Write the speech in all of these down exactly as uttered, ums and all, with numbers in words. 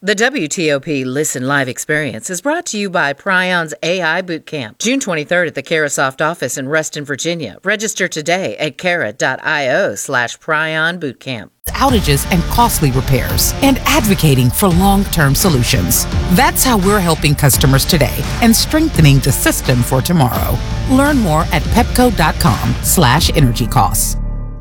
The W T O P Listen Live experience is brought to you by Prion's A I Bootcamp, June twenty-third at the Carasoft office in Reston, Virginia. Register today at cara.io slash Prion Bootcamp. Outages and costly repairs, and advocating for long-term solutions. That's how we're helping customers today and strengthening the system for tomorrow. Learn more at pepco.com slash energy costs.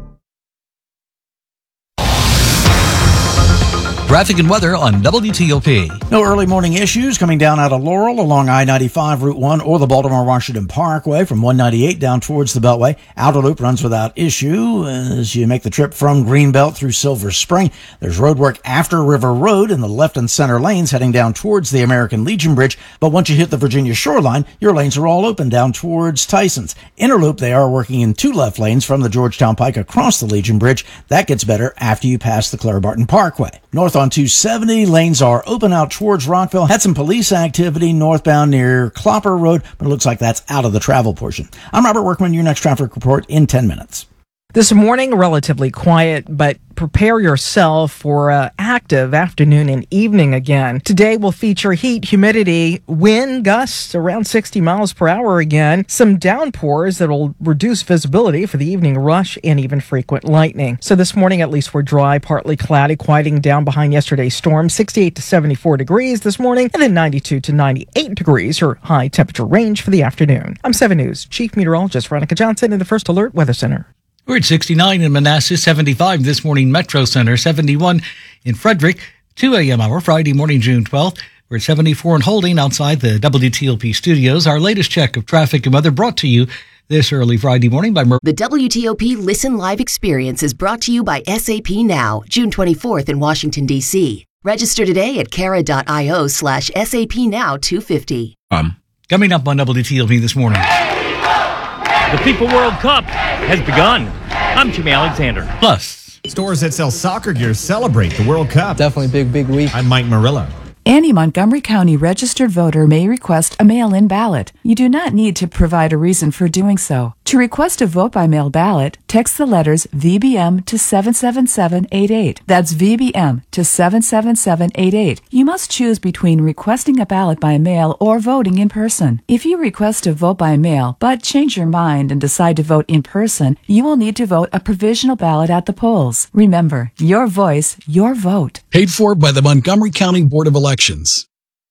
Traffic and weather on W T O P. No early morning issues coming down out of Laurel along I ninety-five, Route one, or the Baltimore-Washington Parkway from one ninety-eight down towards the Beltway. Outer Loop runs without issue as you make the trip from Greenbelt through Silver Spring. There's road work after River Road in the left and center lanes heading down towards the American Legion Bridge. But once you hit the Virginia shoreline, your lanes are all open down towards Tyson's. Inner Loop, they are working in two left lanes from the Georgetown Pike across the Legion Bridge. That gets better after you pass the Claire Barton Parkway. North on two seventy, lanes are open out towards Rockville. Had some police activity northbound near Clopper Road, but it looks like that's out of the travel portion. I'm Robert Workman, your next traffic report in ten minutes. This morning, relatively quiet, but prepare yourself for an active afternoon and evening again. Today will feature heat, humidity, wind gusts around sixty miles per hour again, some downpours that will reduce visibility for the evening rush, and even frequent lightning. So this morning, at least, we're dry, partly cloudy, quieting down behind yesterday's storm, sixty-eight to seventy-four degrees this morning, and then ninety-two to ninety-eight degrees, your high temperature range for the afternoon. I'm seven News Chief Meteorologist Veronica Johnson in the First Alert Weather Center. We're at sixty-nine in Manassas, seventy-five this morning, Metro Center, seventy-one in Frederick, two a.m. hour, Friday morning, June twelfth. We're at seventy-four and holding outside the W T O P studios. Our latest check of traffic and weather brought to you this early Friday morning by Mer- The W T O P Listen Live experience is brought to you by S A P Now, June twenty-fourth in Washington, D C. Register today at cara.io slash SAP Now 250. Um, coming up on W T O P this morning. The FIFA World Cup has begun. I'm Jimmy Alexander. Plus, stores that sell soccer gear celebrate the World Cup. Definitely big, big week. I'm Mike Murillo. Any Montgomery County registered voter may request a mail-in ballot. You do not need to provide a reason for doing so. To request a vote-by-mail ballot, text the letters V B M to seven seven seven eight eight. That's V B M to seven seven seven eight eight. You must choose between requesting a ballot by mail or voting in person. If you request a vote by mail but change your mind and decide to vote in person, you will need to vote a provisional ballot at the polls. Remember, your voice, your vote. Paid for by the Montgomery County Board of Elections.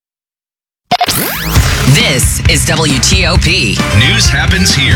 This is W T O P. News happens here.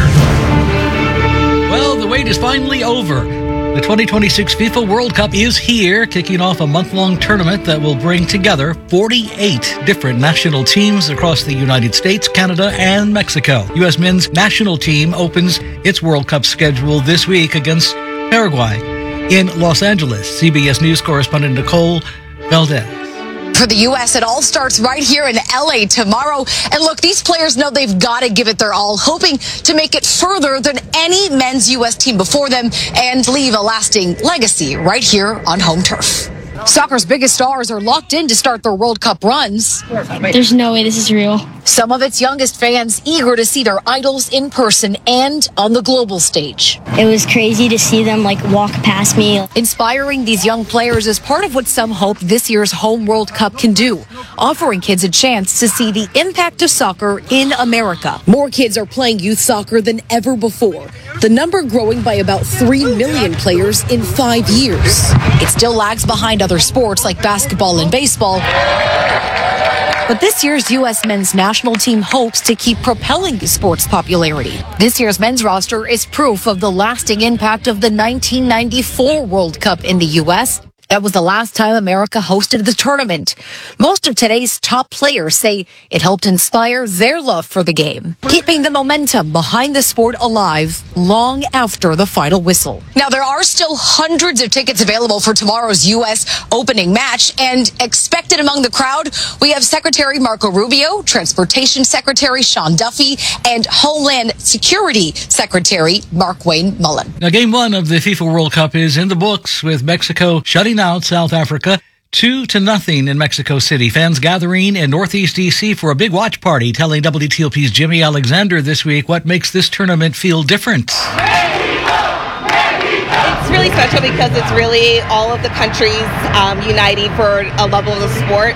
Well, the wait is finally over. The twenty twenty-six FIFA World Cup is here, kicking off a month-long tournament that will bring together forty-eight different national teams across the United States, Canada, and Mexico. U S men's national team opens its World Cup schedule this week against Paraguay in Los Angeles. C B S News correspondent Nicole Valdez. For the U S, it all starts right here in L A tomorrow. And look, these players know they've got to give it their all, hoping to make it further than any men's U S team before them and leave a lasting legacy right here on home turf. Soccer's biggest stars are locked in to start their World Cup runs. There's no way this is real. Some of its youngest fans eager to see their idols in person and on the global stage. It was crazy to see them like walk past me. Inspiring these young players is part of what some hope this year's home World Cup can do, offering kids a chance to see the impact of soccer in America. More kids are playing youth soccer than ever before, the number growing by about three million players in five years. It still lags behind other sports like basketball and baseball. But this year's U S men's national team hopes to keep propelling the sport's popularity. This year's men's roster is proof of the lasting impact of the nineteen ninety-four World Cup in the U S. That was the last time America hosted the tournament. Most of today's top players say it helped inspire their love for the game, keeping the momentum behind the sport alive long after the final whistle. Now, there are still hundreds of tickets available for tomorrow's U S opening match, and expected among the crowd, we have Secretary Marco Rubio, Transportation Secretary Sean Duffy, and Homeland Security Secretary Markwayne Mullin. Now, game one of the FIFA World Cup is in the books, with Mexico shutting out South Africa two to nothing in Mexico City. Fans gathering in Northeast D C for a big watch party, telling W T O P's Jimmy Alexander this week what makes this tournament feel different. It's really special because it's really all of the countries um, uniting for a level of the sport.